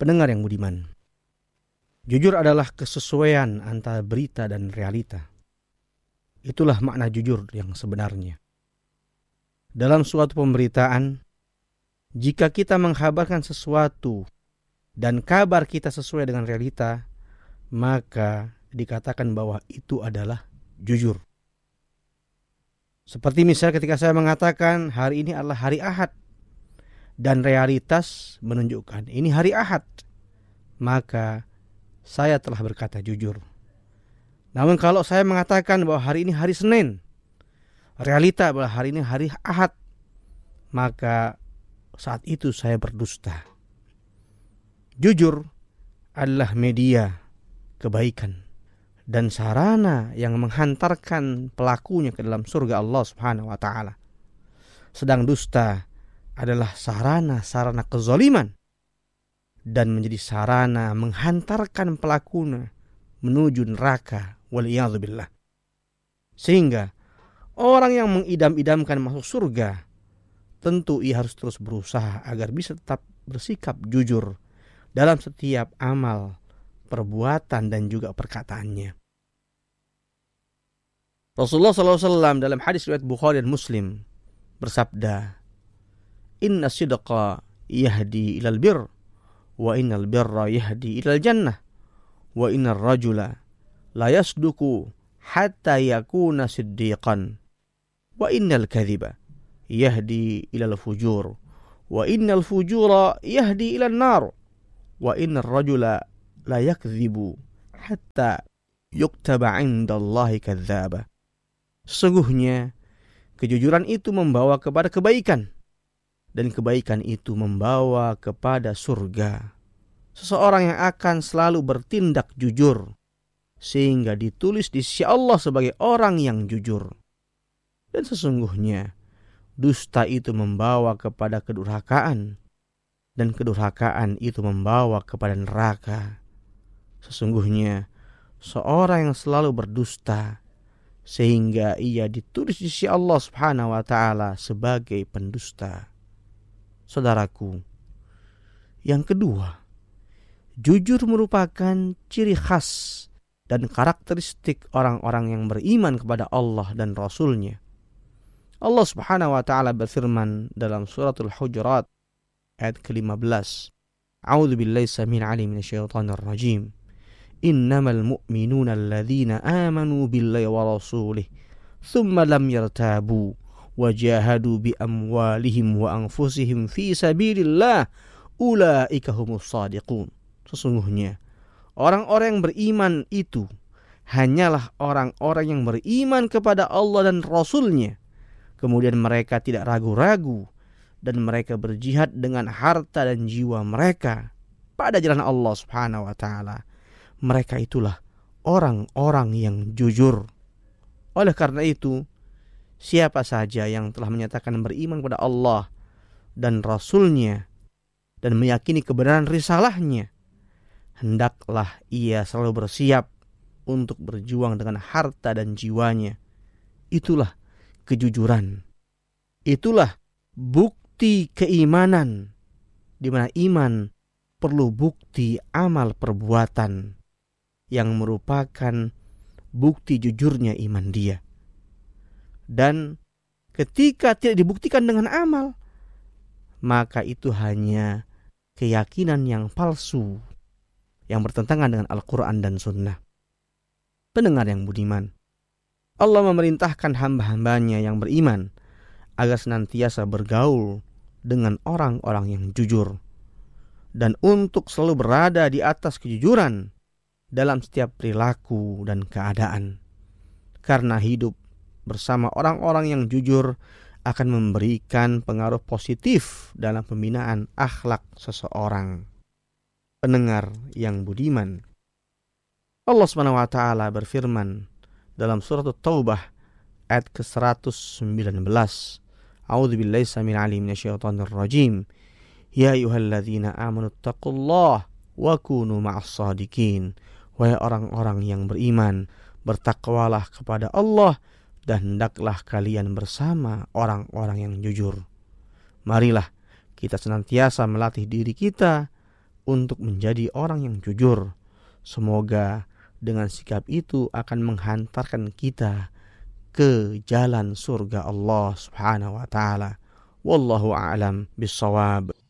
Pendengar yang budiman, jujur adalah kesesuaian antara berita dan realita. Itulah makna jujur yang sebenarnya. Dalam suatu pemberitaan, jika kita mengkabarkan sesuatu dan kabar kita sesuai dengan realita, maka dikatakan bahwa itu adalah jujur. Seperti misalnya ketika saya mengatakan hari ini adalah hari Ahad dan realitas menunjukkan ini hari Ahad, maka saya telah berkata jujur. Namun kalau saya mengatakan bahwa hari ini hari Senin, realita bahwa hari ini hari Ahad, maka saat itu saya berdusta. Jujur adalah media kebaikan dan sarana yang menghantarkan pelakunya ke dalam surga Allah Subhanahu wa taala. Sedang dusta adalah sarana kezaliman dan menjadi sarana menghantarkan pelakunya menuju neraka waliyadzubillah. Sehingga orang yang mengidam-idamkan masuk surga, tentu ia harus terus berusaha agar bisa tetap bersikap jujur dalam setiap amal, perbuatan dan juga perkataannya. Rasulullah SAW dalam hadis riwayat Bukhari dan Muslim bersabda, "Inna sidqa yahdi ilal bir, wa innal birra yahdi ilal jannah, wa innar rajula la yasduku hatta yakuna siddiqan, wa innal kadhiba yahdi ilal fujur, wa innal fujura yahdi ilal nar, wa innar rajula la yakdzibu hatta yuktaba 'indallahi kadzdzaba." Sesungguhnya kejujuran itu membawa kepada kebaikan dan kebaikan itu membawa kepada surga. Seseorang yang akan selalu bertindak jujur sehingga ditulis di sisi Allah sebagai orang yang jujur. Dan sesungguhnya dusta itu membawa kepada kedurhakaan dan kedurhakaan itu membawa kepada neraka. Sesungguhnya seorang yang selalu berdusta sehingga ia ditulis di sisi Allah Subhanahu wa taala sebagai pendusta. Saudaraku, yang kedua, jujur merupakan ciri khas dan karakteristik orang-orang yang beriman kepada Allah dan Rasul-Nya. Allah Subhanahu wa taala berfirman dalam suratul Hujurat ayat ke-15, "A'udzu billahi samil 'alim minasyaitonir rajim. Innamal mu'minuna alladzina amanu billahi wa rasulih thumma lam yartabu wa jahadu bi amwalihim wa anfusihim fi sabilillah ulaika humus shadiqun." Sesungguhnya orang-orang yang beriman itu hanyalah orang-orang yang beriman kepada Allah dan Rasul-Nya. Kemudian mereka tidak ragu-ragu dan mereka berjihad dengan harta dan jiwa mereka pada jalan Allah Subhanahu wa taala. Mereka itulah orang-orang yang jujur. Oleh karena itu, siapa saja yang telah menyatakan beriman kepada Allah dan Rasul-Nya dan meyakini kebenaran risalahnya, hendaklah ia selalu bersiap untuk berjuang dengan harta dan jiwanya. Itulah kejujuran. Itulah bukti keimanan, di mana iman perlu bukti amal perbuatan yang merupakan bukti jujurnya iman dia. Dan ketika tidak dibuktikan dengan amal, maka itu hanya keyakinan yang palsu yang bertentangan dengan Al-Quran dan Sunnah. Pendengar yang budiman, Allah memerintahkan hamba-hambanya yang beriman agar senantiasa bergaul dengan orang-orang yang jujur dan untuk selalu berada di atas kejujuran dalam setiap perilaku dan keadaan. Karena hidup bersama orang-orang yang jujur akan memberikan pengaruh positif dalam pembinaan akhlak seseorang. Pendengar yang budiman, Allah Subhanahu wa taala berfirman dalam surat At-Taubah ayat ke-119, "A'udzu billahi samil 'alim minasyaitonir rajim. Ya ayyuhalladzina amanu taqullaha wa kunu ma'as shadiqin." Wahai orang-orang yang beriman, bertakwalah kepada Allah dan hendaklah kalian bersama orang-orang yang jujur. Marilah kita senantiasa melatih diri kita untuk menjadi orang yang jujur. Semoga dengan sikap itu akan menghantarkan kita ke jalan surga Allah Subhanahu wa taala. Wallahu a'lam bissawab.